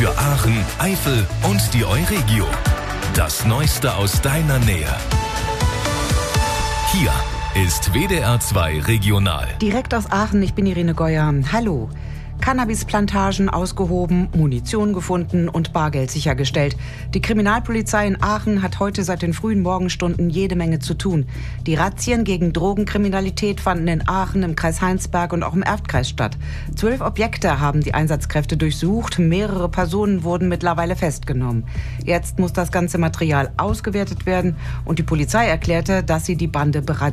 für Aachen, Eifel und die Euregio. Das Neueste aus deiner Nähe. Hier ist WDR 2 Regional. Direkt aus Aachen, ich bin Irene Geuer. Hallo. Cannabisplantagen ausgehoben, Munition gefunden und Bargeld sichergestellt. Die Kriminalpolizei in Aachen hat heute seit den frühen Morgenstunden jede Menge zu tun. Die Razzien gegen Drogenkriminalität fanden in Aachen, im Kreis Heinsberg und auch im Erftkreis statt. 12 Objekte haben die Einsatzkräfte durchsucht. Mehrere Personen wurden mittlerweile festgenommen. Jetzt muss das ganze Material ausgewertet werden und die Polizei erklärte, dass sie die Bande bereits